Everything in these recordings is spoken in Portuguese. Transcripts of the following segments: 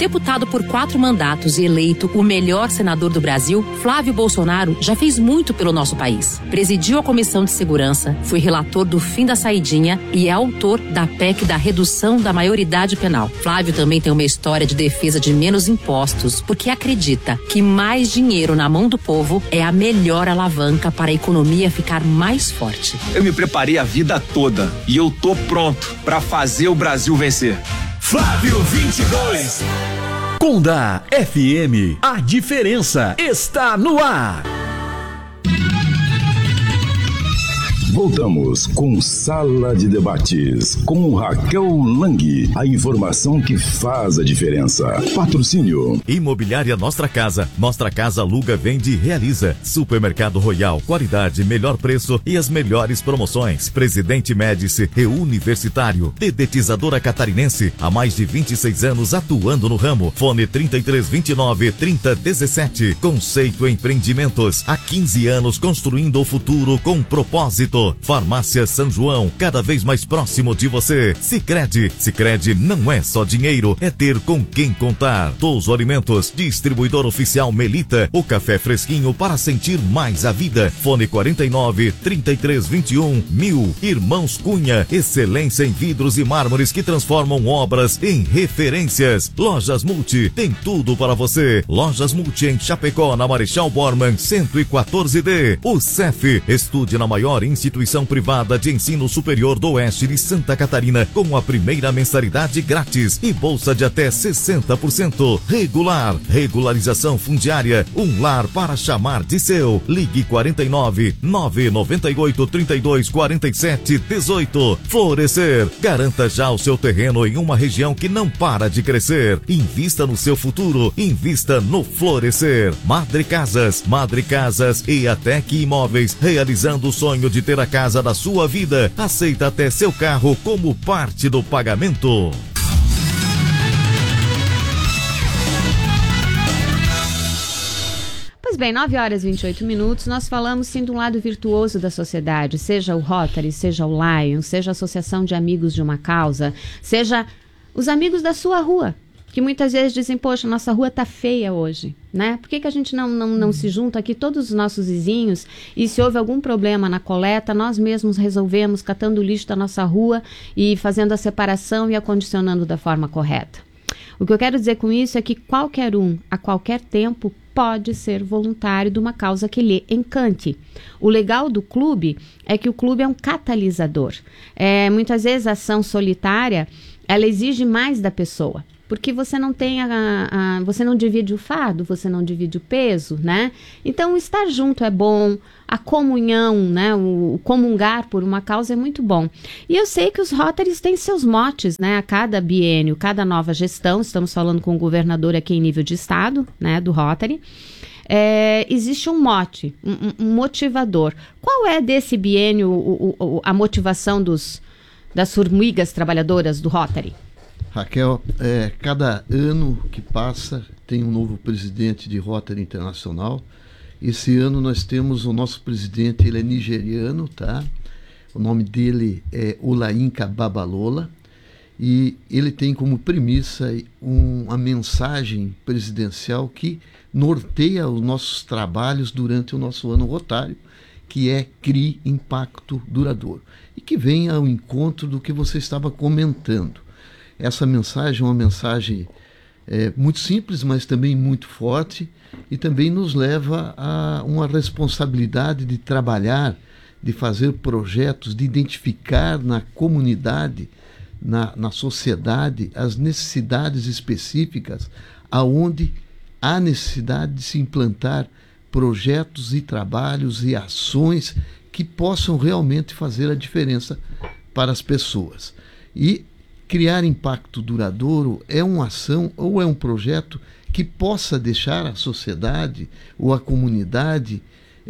Deputado por 4 mandatos e eleito o melhor senador do Brasil, Flávio Bolsonaro já fez muito pelo nosso país. Presidiu a Comissão de Segurança, foi relator do fim da saidinha e é autor da PEC da redução da maioridade penal. Flávio também tem uma história de defesa de menos impostos, porque acredita que mais dinheiro na mão do povo é a melhor alavanca para a economia ficar mais forte. Eu me preparei a vida toda e eu tô pronto para fazer o Brasil vencer. Flávio 22. Conda FM, a diferença está no ar. Voltamos com Sala de Debates, com Raquel Lang. A informação que faz a diferença. Patrocínio. Imobiliária Nostra Casa. Nostra Casa aluga, vende e realiza. Supermercado Royal, qualidade, melhor preço e as melhores promoções. Presidente Médici e Universitário. Dedetizadora Catarinense, há mais de 26 anos atuando no ramo. Fone 3329-3017. Conceito Empreendimentos, há 15 anos construindo o futuro com propósito. Farmácia São João, cada vez mais próximo de você. Sicredi não é só dinheiro, é ter com quem contar. Touso Alimentos, distribuidor oficial Melita, o café fresquinho para sentir mais a vida. Fone 49-3321-1000. Irmãos Cunha, excelência em vidros e mármores que transformam obras em referências. Lojas Multi, tem tudo para você. Lojas Multi em Chapecó, na Marechal Bormann 114D. O CEF, estude na maior instituição privada de ensino superior do oeste de Santa Catarina, com a primeira mensalidade grátis e bolsa de até 60%. Regular, regularização fundiária, um lar para chamar de seu. Ligue 49-998-32-47-18. Florescer, garanta já o seu terreno em uma região que não para de crescer. Invista no seu futuro, invista no Florescer. Madre Casas e Atec Imóveis, realizando o sonho de ter a casa da sua vida. Aceita até seu carro como parte do pagamento. Pois bem, 9h28, nós falamos sim de um lado virtuoso da sociedade, seja o Rotary, seja o Lion, seja a Associação de Amigos de uma Causa, seja os amigos da sua rua, que muitas vezes dizem, poxa, nossa rua tá feia hoje, né? Por que a gente não se junta aqui, todos os nossos vizinhos, e se houve algum problema na coleta, nós mesmos resolvemos catando o lixo da nossa rua e fazendo a separação e acondicionando da forma correta. O que eu quero dizer com isso é que qualquer um, a qualquer tempo, pode ser voluntário de uma causa que lhe encante. O legal do clube é que o clube é um catalisador. Muitas vezes a ação solitária, ela exige mais da pessoa. Porque você não tem você não divide o fardo, você não divide o peso, né? Então, estar junto é bom, a comunhão, né? O comungar por uma causa é muito bom. E eu sei que os Rotarys têm seus motes, né? A cada biênio, cada nova gestão, estamos falando com o governador aqui em nível de estado, né? Do Rotary. Existe um mote, um motivador. Qual é desse biênio a motivação das formigas trabalhadoras do Rotary? Raquel, cada ano que passa tem um novo presidente de Rotary Internacional. Esse ano nós temos o nosso presidente, ele é nigeriano, tá? O nome dele é Olayinka Babalola e ele tem como premissa uma mensagem presidencial que norteia os nossos trabalhos durante o nosso ano rotário, que é Crie Impacto Duradouro, e que vem ao encontro do que você estava comentando. Essa mensagem é uma mensagem muito simples, mas também muito forte, e também nos leva a uma responsabilidade de trabalhar, de fazer projetos, de identificar na comunidade, na sociedade, as necessidades específicas, aonde há necessidade de se implantar projetos e trabalhos e ações que possam realmente fazer a diferença para as pessoas. E criar impacto duradouro é uma ação ou é um projeto que possa deixar a sociedade ou a comunidade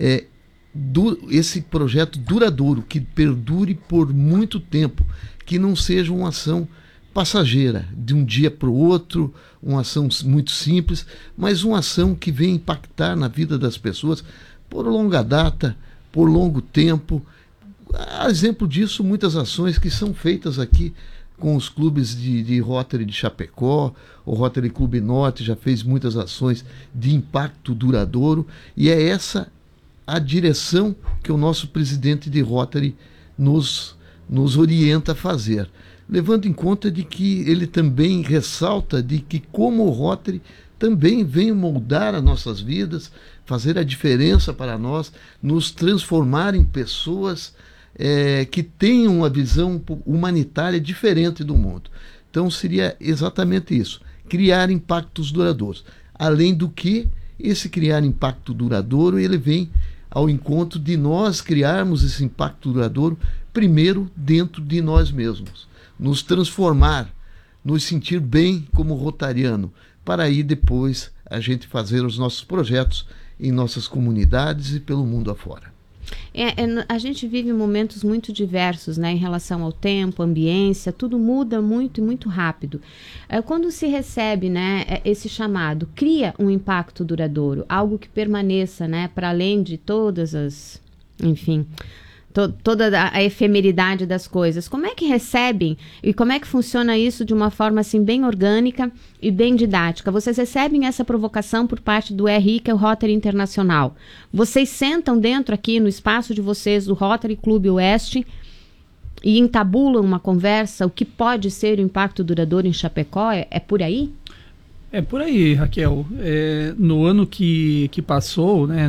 esse projeto duradouro, que perdure por muito tempo, que não seja uma ação passageira, de um dia para o outro, uma ação muito simples, mas uma ação que venha impactar na vida das pessoas por longa data, por longo tempo. A exemplo disso, muitas ações que são feitas aqui com os clubes de Rotary de Chapecó. O Rotary Clube Norte já fez muitas ações de impacto duradouro, e é essa a direção que o nosso presidente de Rotary nos orienta a fazer, levando em conta de que ele também ressalta de que, como o Rotary também vem moldar as nossas vidas, fazer a diferença para nós, nos transformar em pessoas que tenham uma visão humanitária diferente do mundo. Então seria exatamente isso, criar impactos duradouros. Além do que, esse criar impacto duradouro, ele vem ao encontro de nós criarmos esse impacto duradouro primeiro dentro de nós mesmos, nos transformar, nos sentir bem como rotariano, para aí depois a gente fazer os nossos projetos em nossas comunidades e pelo mundo afora. A gente vive momentos muito diversos, né, em relação ao tempo, ambiência, tudo muda muito e muito rápido. Quando se recebe, né, esse chamado, cria um impacto duradouro, algo que permaneça, né, para além de todas as, enfim, toda a efemeridade das coisas. Como é que recebem e como é que funciona isso de uma forma assim bem orgânica e bem didática? Vocês recebem essa provocação por parte do RI, que é o Rotary Internacional. Vocês sentam dentro aqui no espaço de vocês do Rotary Clube Oeste e entabulam uma conversa, o que pode ser o impacto duradouro em Chapecó? É por aí? É por aí, Raquel. No ano que passou, né,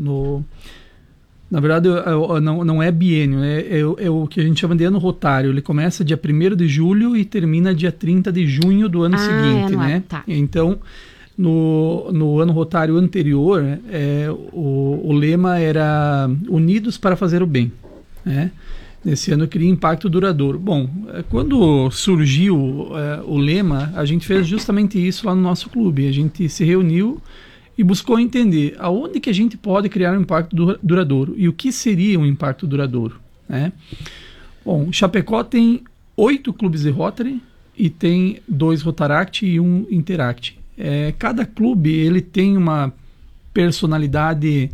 na verdade, não é biênio, é o que a gente chama de ano rotário. Ele começa dia 1º de julho e termina dia 30 de junho do ano seguinte, né? Tá. Então, no ano rotário anterior, o lema era Unidos para fazer o bem, né? Nesse ano eu queria impacto duradouro. Bom, quando surgiu o lema, a gente fez justamente isso lá no nosso clube. A gente se reuniu e buscou entender aonde que a gente pode criar um impacto duradouro e o que seria um impacto duradouro, né? Bom, Chapecó tem 8 clubes de Rotary e tem 2 Rotaract e 1 Interact. Cada clube ele tem uma personalidade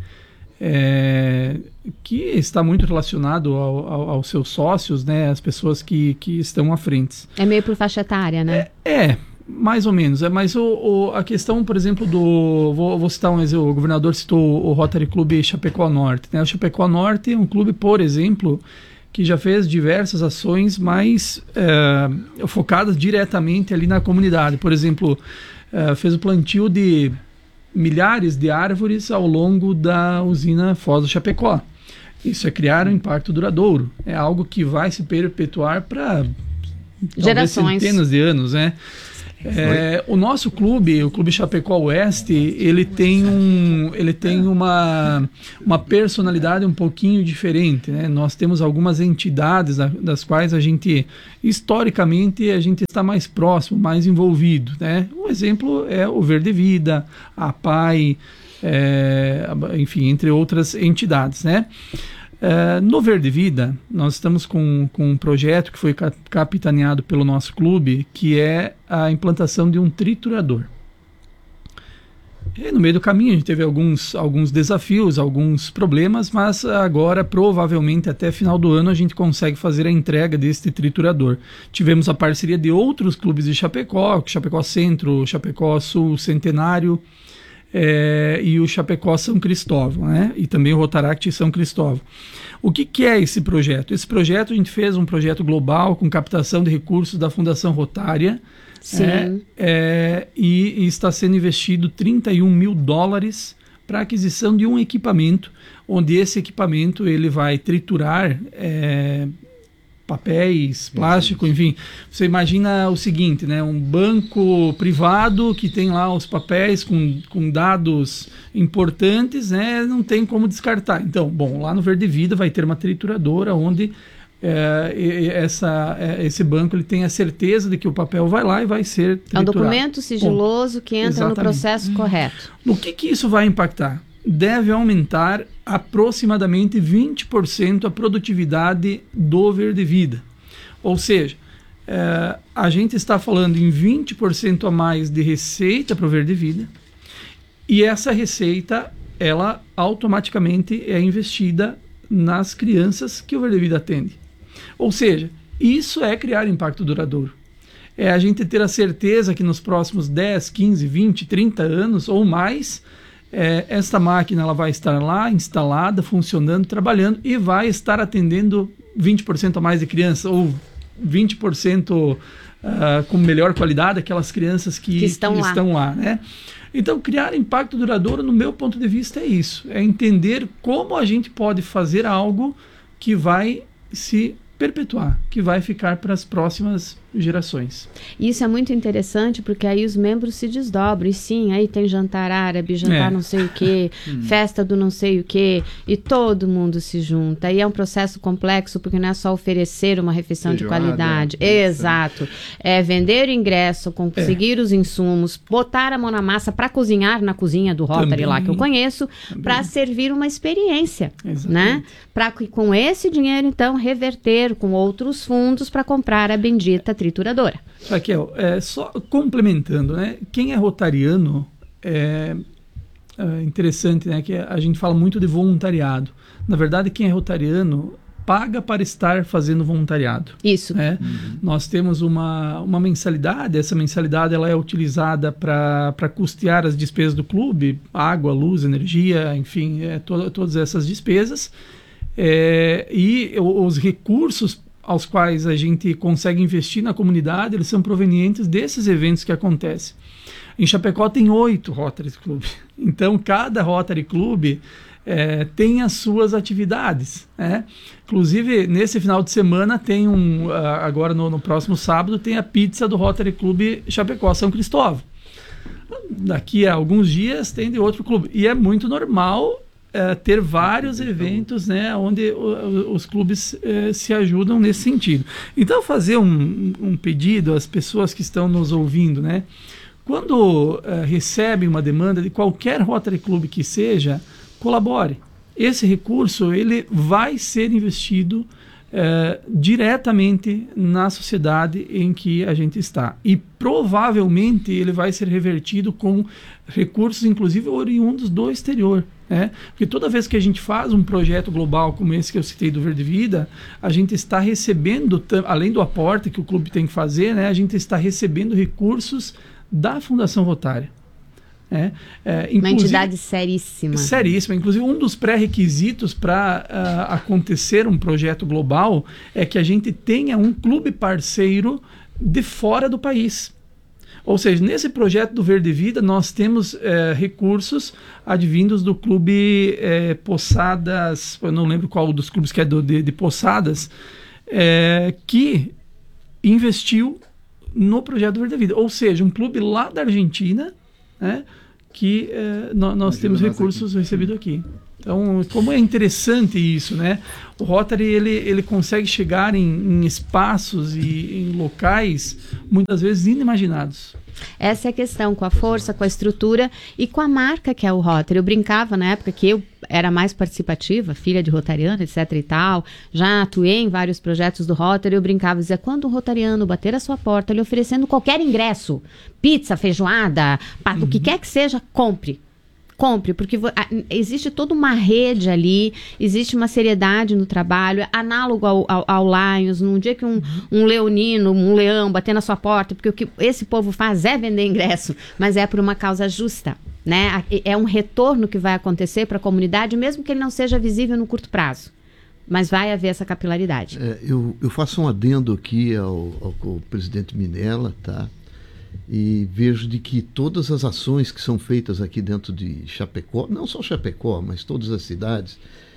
que está muito relacionado aos seus sócios, né? As pessoas que estão à frente. É meio por faixa etária, né? Mais ou menos, mas a questão, por exemplo, vou citar um exemplo, o governador citou o Rotary Clube Chapecó Norte, né? O Chapecó Norte é um clube, por exemplo, que já fez diversas ações mais focadas diretamente ali na comunidade. Por exemplo, fez o plantio de milhares de árvores ao longo da usina Foz do Chapecó. Isso é criar um impacto duradouro, é algo que vai se perpetuar para gerações, centenas de anos, né? O nosso clube, o Clube Chapecó Oeste, ele tem uma personalidade um pouquinho diferente, né? Nós temos algumas entidades das quais a gente, historicamente, a gente está mais próximo, mais envolvido, né? Um exemplo é o Verde Vida, a PAI, enfim, entre outras entidades, né? No Verde Vida, nós estamos com um projeto que foi capitaneado pelo nosso clube, que é a implantação de um triturador. E no meio do caminho a gente teve alguns desafios, alguns problemas, mas agora provavelmente até final do ano a gente consegue fazer a entrega deste triturador. Tivemos a parceria de outros clubes de Chapecó, Chapecó Centro, Chapecó Sul Centenário, e o Chapecó São Cristóvão, né? E também o Rotaract São Cristóvão. O que é esse projeto? Esse projeto, a gente fez um projeto global com captação de recursos da Fundação Rotária. Sim. E está sendo investido $31 mil para a aquisição de um equipamento, onde esse equipamento ele vai triturar papéis, plástico, enfim. Você imagina o seguinte, né? Um banco privado que tem lá os papéis com dados importantes, né? Não tem como descartar. Então, bom, lá no Verde Vida vai ter uma trituradora onde esse banco ele tem a certeza de que o papel vai lá e vai ser triturado. É um documento sigiloso que entra no processo correto. No que isso vai impactar? Deve aumentar aproximadamente 20% a produtividade do Verde Vida. Ou seja, a gente está falando em 20% a mais de receita para o Verde Vida, e essa receita, ela automaticamente é investida nas crianças que o Verde Vida atende. Ou seja, isso é criar impacto duradouro. é a gente ter a certeza que nos próximos 10, 15, 20, 30 anos ou mais, esta máquina ela vai estar lá, instalada, funcionando, trabalhando e vai estar atendendo 20% a mais de crianças ou 20% com melhor qualidade, aquelas crianças que estão lá, né? Então, criar impacto duradouro, no meu ponto de vista, é isso. É entender como a gente pode fazer algo que vai se perpetuar, que vai ficar para as próximas gerações. Isso é muito interessante, porque aí os membros se desdobram, e sim, aí tem jantar árabe, jantar não sei o que, festa do não sei o que, e todo mundo se junta, e é um processo complexo, porque não é só oferecer uma refeição de qualidade, exato, é vender o ingresso, conseguir os insumos, botar a mão na massa para cozinhar na cozinha do Rotary lá que eu conheço, para servir uma experiência, né? Para com esse dinheiro, então, reverter com outros fundos para comprar a bendita trituradora. Raquel, só complementando, né? Quem é rotariano, é interessante, né? Que a gente fala muito de voluntariado. Na verdade, quem é rotariano paga para estar fazendo voluntariado. Isso. Né? Nós temos uma mensalidade, essa mensalidade ela é utilizada para custear as despesas do clube, água, luz, energia, enfim, todas essas despesas. E os recursos aos quais a gente consegue investir na comunidade, eles são provenientes desses eventos que acontecem. Em Chapecó tem 8 Rotary Club. Então, cada Rotary Club tem as suas atividades. Né? Inclusive, nesse final de semana, tem agora no próximo sábado, tem a pizza do Rotary Club Chapecó São Cristóvão. Daqui a alguns dias tem de outro clube. E é muito normal ter vários eventos, né, onde os clubes se ajudam nesse sentido. Então, fazer um pedido às pessoas que estão nos ouvindo, né, quando recebem uma demanda de qualquer Rotary Club que seja, colabore. Esse recurso ele vai ser investido diretamente na sociedade em que a gente está. E provavelmente ele vai ser revertido com recursos, inclusive oriundos do exterior. Porque toda vez que a gente faz um projeto global como esse que eu citei do Verde Vida, a gente está recebendo, além do aporte que o clube tem que fazer, né, a gente está recebendo recursos da Fundação Rotária. Uma entidade seríssima. Seríssima. Inclusive, um dos pré-requisitos para acontecer um projeto global é que a gente tenha um clube parceiro de fora do país. Ou seja, nesse projeto do Verde Vida, nós temos recursos advindos do clube Poçadas, eu não lembro qual dos clubes que é de Poçadas, que investiu no projeto do Verde Vida. Ou seja, um clube lá da Argentina, né, que nós temos recursos recebidos aqui. Então, como é interessante isso, né? O Rotary, ele consegue chegar em espaços e em locais, muitas vezes, inimaginados. Essa é a questão, com a força, com a estrutura e com a marca que é o Rotary. Eu brincava na época que eu era mais participativa, filha de rotariana, etc e tal, já atuei em vários projetos do Rotary, eu brincava e dizia, quando um rotariano bater a sua porta, lhe oferecendo qualquer ingresso, pizza, feijoada, o que quer que seja, compre, porque existe toda uma rede ali, existe uma seriedade no trabalho, análogo ao Lions, num dia que um leonino, um leão bater na sua porta, porque o que esse povo faz é vender ingresso, mas é por uma causa justa, né? É um retorno que vai acontecer para a comunidade, mesmo que ele não seja visível no curto prazo, mas vai haver essa capilaridade. Eu faço um adendo aqui ao presidente Minella, tá? E vejo de que todas as ações que são feitas aqui dentro de Chapecó, não só Chapecó, mas todas as cidades,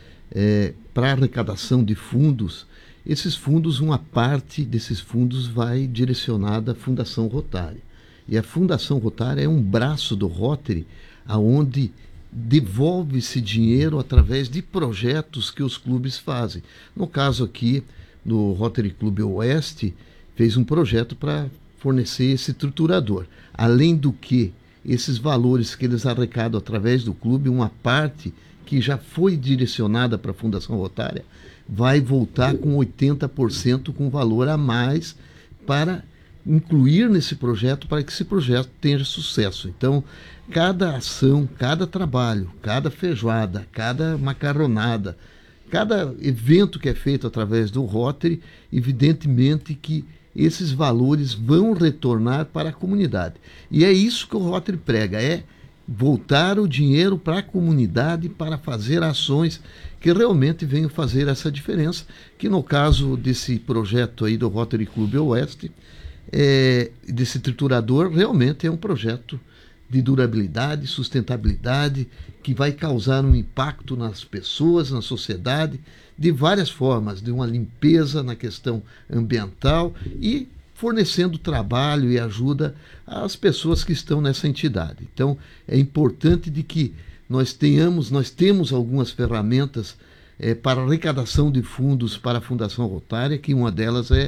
para arrecadação de fundos, esses fundos, uma parte desses fundos vai direcionada à Fundação Rotária. E a Fundação Rotária é um braço do Rotary, aonde devolve-se dinheiro através de projetos que os clubes fazem. No caso aqui, do Rotary Clube Oeste, fez um projeto para fornecer esse triturador. Além do que, esses valores que eles arrecadam através do clube, uma parte que já foi direcionada para a Fundação Rotária, vai voltar com 80% com valor a mais para incluir nesse projeto, para que esse projeto tenha sucesso. Então, cada ação, cada trabalho, cada feijoada, cada macarronada, cada evento que é feito através do Rotary, evidentemente que esses valores vão retornar para a comunidade. E é isso que o Rotary prega, é voltar o dinheiro para a comunidade para fazer ações que realmente venham fazer essa diferença, que no caso desse projeto aí do Rotary Clube Oeste, desse triturador, realmente é um projeto de durabilidade, sustentabilidade, que vai causar um impacto nas pessoas, na sociedade, de várias formas, de uma limpeza na questão ambiental e fornecendo trabalho e ajuda às pessoas que estão nessa entidade. Então, é importante de que nós temos algumas ferramentas para arrecadação de fundos para a Fundação Rotária, que uma delas é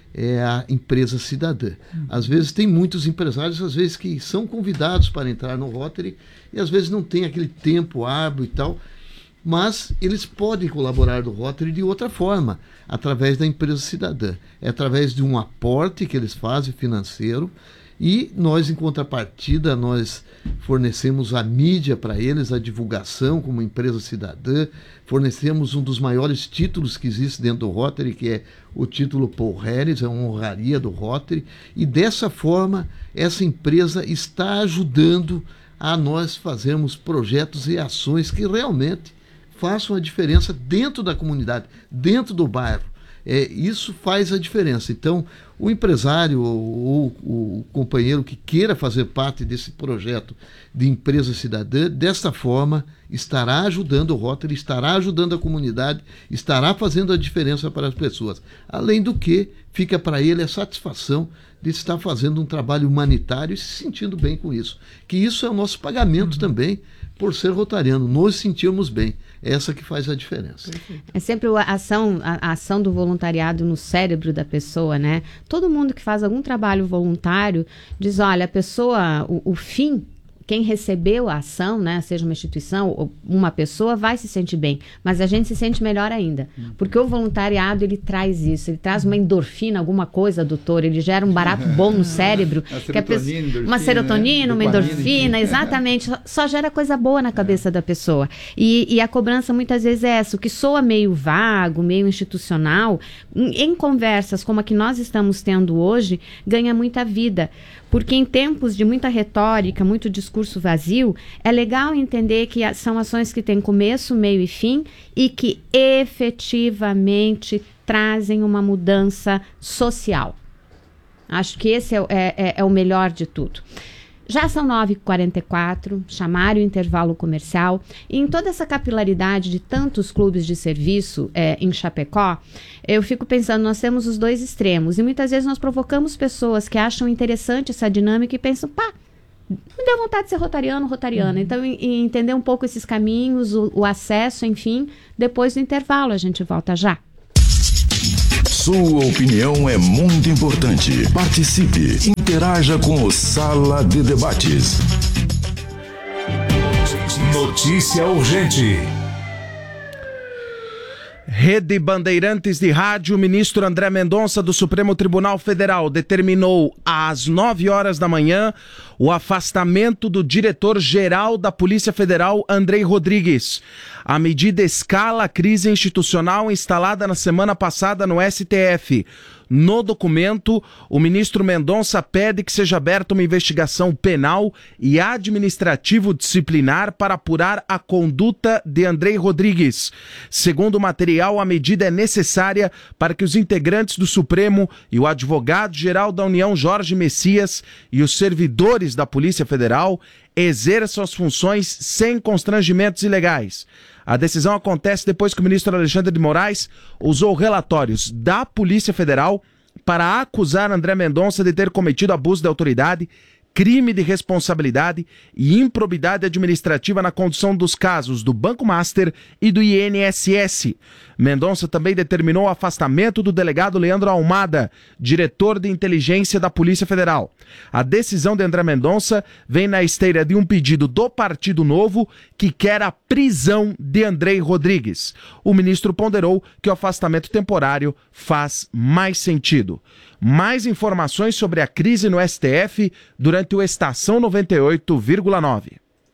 a empresa cidadã. Às vezes tem muitos empresários, às vezes que são convidados para entrar no Rotary e às vezes não tem aquele tempo hábil e tal, mas eles podem colaborar do Rotary de outra forma, através da empresa cidadã. É através de um aporte que eles fazem financeiro e nós, em contrapartida, nós fornecemos a mídia para eles, a divulgação como empresa cidadã, fornecemos um dos maiores títulos que existe dentro do Rotary, que é o título Paul Harris, é uma honraria do Rotary, e dessa forma essa empresa está ajudando a nós fazermos projetos e ações que realmente façam a diferença dentro da comunidade, dentro do bairro. Isso faz a diferença. Então, o empresário ou o companheiro que queira fazer parte desse projeto de empresa cidadã, dessa forma, estará ajudando o Rotary, estará ajudando a comunidade, estará fazendo a diferença para as pessoas. Além do que, fica para ele a satisfação de estar fazendo um trabalho humanitário e se sentindo bem com isso. Que isso é o nosso pagamento também, por ser rotariano, nos sentirmos bem. Essa que faz a diferença. É sempre a ação do voluntariado no cérebro da pessoa, né? Todo mundo que faz algum trabalho voluntário diz, olha, a pessoa, o fim, quem recebeu a ação, né, seja uma instituição ou uma pessoa, vai se sentir bem, mas a gente se sente melhor ainda, porque o voluntariado, ele traz isso, ele traz uma endorfina, alguma coisa, doutor, ele gera um barato bom no cérebro, uma serotonina, uma endorfina, exatamente, só gera coisa boa na cabeça da pessoa, e a cobrança muitas vezes é essa, o que soa meio vago, meio institucional, em conversas como a que nós estamos tendo hoje, ganha muita vida, porque em tempos de muita retórica, muito discurso vazio, é legal entender que são ações que têm começo, meio e fim e que efetivamente trazem uma mudança social. Acho que esse é o melhor de tudo. Já são 9h44, chamaram o intervalo comercial, e em toda essa capilaridade de tantos clubes de serviço em Chapecó, eu fico pensando, nós temos os dois extremos, e muitas vezes nós provocamos pessoas que acham interessante essa dinâmica e pensam, me deu vontade de ser rotariana. Então, entender um pouco esses caminhos, o acesso, enfim, depois do intervalo a gente volta já. Sua opinião é muito importante. Participe, interaja com o Sala de Debates. Notícia urgente. Rede Bandeirantes de Rádio, o ministro André Mendonça do Supremo Tribunal Federal determinou às 9 horas da manhã o afastamento do diretor-geral da Polícia Federal, Andrei Rodrigues. A medida escala a crise institucional instalada na semana passada no STF. No documento, o ministro Mendonça pede que seja aberta uma investigação penal e administrativo-disciplinar para apurar a conduta de Andrei Rodrigues. Segundo o material, a medida é necessária para que os integrantes do Supremo e o advogado-geral da União, Jorge Messias, e os servidores da Polícia Federal exerçam as funções sem constrangimentos ilegais. A decisão acontece depois que o ministro Alexandre de Moraes usou relatórios da Polícia Federal para acusar André Mendonça de ter cometido abuso de autoridade, crime de responsabilidade e improbidade administrativa na condução dos casos do Banco Master e do INSS. Mendonça também determinou o afastamento do delegado Leandro Almada, diretor de inteligência da Polícia Federal. A decisão de André Mendonça vem na esteira de um pedido do Partido Novo que quer a prisão de Andrei Rodrigues. O ministro ponderou que o afastamento temporário faz mais sentido. Mais informações sobre a crise no STF durante o Estação 98,9.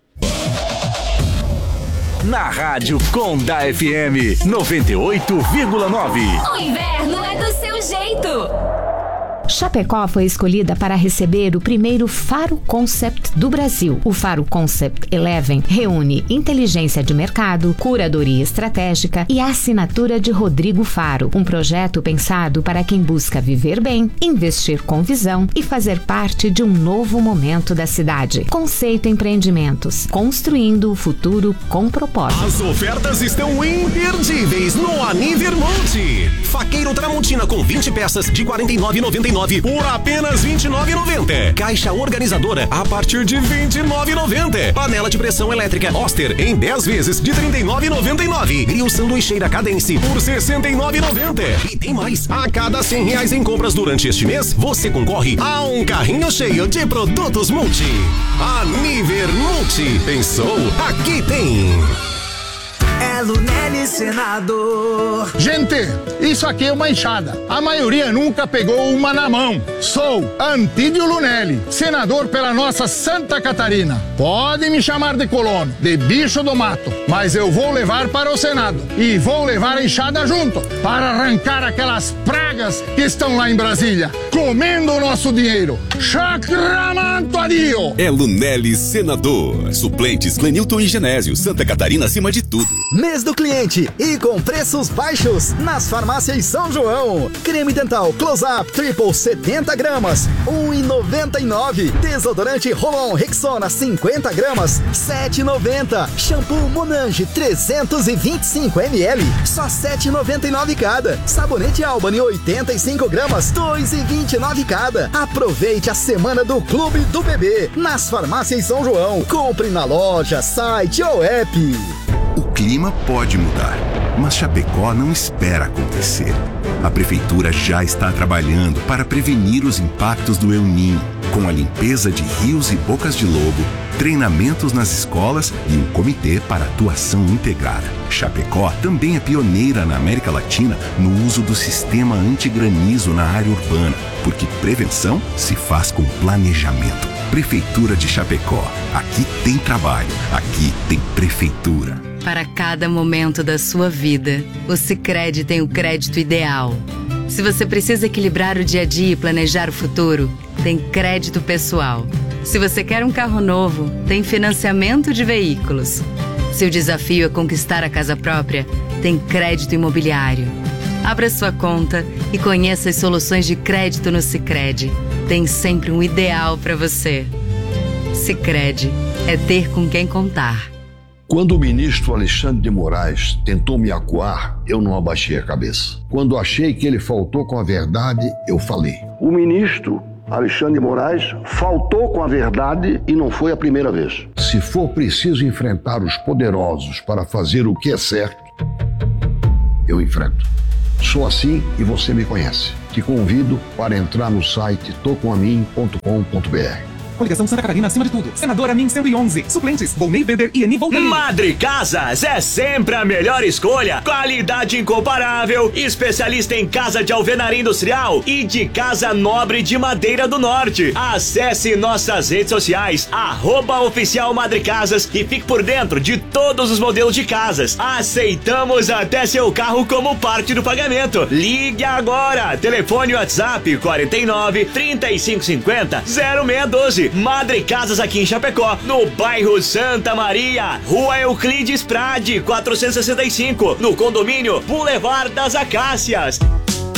Na Rádio Conda FM 98,9. O inverno é do seu jeito. Chapecó foi escolhida para receber o primeiro Faro Concept do Brasil. O Faro Concept Eleven reúne inteligência de mercado, curadoria estratégica e a assinatura de Rodrigo Faro. Um projeto pensado para quem busca viver bem, investir com visão e fazer parte de um novo momento da cidade. Conceito Empreendimentos, construindo o futuro com propósito. As ofertas estão imperdíveis no Aniver Multi. Faqueiro Tramontina com 20 peças de R$ 49,99 por apenas R$ 29,90. Caixa organizadora a partir de R$ 29,90. Panela de pressão elétrica Oster em 10 vezes de R$ 39,99. Grill sanduicheira Cadence por R$ 69,90. E tem mais. A cada R$100 em compras durante este mês, você concorre a um carrinho cheio de produtos Multi. Aniver Multi. Pensou? Aqui tem. É Lunelli Senador. Gente, isso aqui é uma enxada. A maioria nunca pegou uma na mão. Sou Antídio Lunelli, senador pela nossa Santa Catarina. Pode me chamar de colono, de bicho do mato, mas eu vou levar para o Senado. E vou levar a enxada junto, para arrancar aquelas pragas que estão lá em Brasília, comendo o nosso dinheiro. Sacramento a Dio! É Lunelli Senador. Suplentes Clenilton e Genésio. Santa Catarina acima de tudo. Mês do cliente e com preços baixos nas farmácias São João. Creme dental Close-Up Triple 70 gramas, R$1,99. Desodorante Rolon Rexona 50 gramas, R$7,90. Shampoo Monange 325 ml, só R$7,99 cada. Sabonete Albany 85 gramas, R$2,29 cada. Aproveite a semana do Clube do Bebê nas farmácias São João. Compre na loja, site ou app. O clima pode mudar, mas Chapecó não espera acontecer. A prefeitura já está trabalhando para prevenir os impactos do El Niño, com a limpeza de rios e bocas de lobo, treinamentos nas escolas e um comitê para atuação integrada. Chapecó também é pioneira na América Latina no uso do sistema antigranizo na área urbana, porque prevenção se faz com planejamento. Prefeitura de Chapecó. Aqui tem trabalho, aqui tem prefeitura. Para cada momento da sua vida, o Sicredi tem o crédito ideal. Se você precisa equilibrar o dia a dia e planejar o futuro, tem crédito pessoal. Se você quer um carro novo, tem financiamento de veículos. Se o desafio é conquistar a casa própria, tem crédito imobiliário. Abra sua conta e conheça as soluções de crédito no Sicredi. Tem sempre um ideal para você. Sicredi é ter com quem contar. Quando o ministro Alexandre de Moraes tentou me acuar, eu não abaixei a cabeça. Quando achei que ele faltou com a verdade, eu falei. O ministro Alexandre de Moraes faltou com a verdade e não foi a primeira vez. Se for preciso enfrentar os poderosos para fazer o que é certo, eu enfrento. Sou assim e você me conhece. Te convido para entrar no site tocomamin.com.br. Coligação Santa Catarina acima de tudo. Senador Amin 111. Suplentes: Volney Bender e Eni Volney. Madre Casas é sempre a melhor escolha. Qualidade incomparável. Especialista em casa de alvenaria industrial e de casa nobre de Madeira do Norte. Acesse nossas redes sociais @oficial Madre Casas e fique por dentro de todos os modelos de casas. Aceitamos até seu carro como parte do pagamento. Ligue agora. Telefone WhatsApp 49 3550 0612. Madre Casas aqui em Chapecó, no bairro Santa Maria, Rua Euclides Prade, 465, no condomínio Boulevard das Acácias.